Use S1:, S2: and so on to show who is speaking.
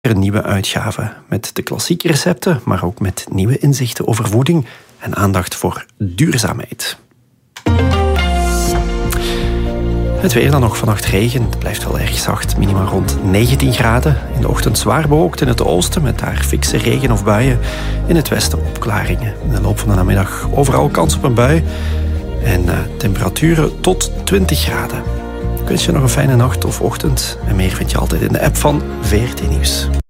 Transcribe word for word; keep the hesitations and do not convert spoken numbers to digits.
S1: Een nieuwe uitgave met de klassieke recepten, maar ook met nieuwe inzichten over voeding en aandacht voor duurzaamheid. Het weer dan nog, vannacht regen. Het blijft wel erg zacht, minimaal rond negentien graden. In de ochtend zwaar bewolkt in het oosten met daar fikse regen of buien. In het westen opklaringen. In de loop van de namiddag overal kans op een bui. En uh, temperaturen tot twintig graden. Ik wens je nog een fijne nacht of ochtend. En meer vind je altijd in de app van V R T Nieuws.